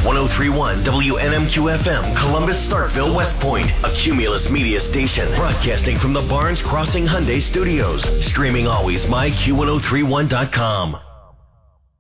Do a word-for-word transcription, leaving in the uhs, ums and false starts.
oh three point one W N M Q F M, Columbus, Starkville, West Point, a Cumulus media station, broadcasting from the Barnes Crossing Hyundai Studios. Streaming always, my Q ten thirty-one dot com.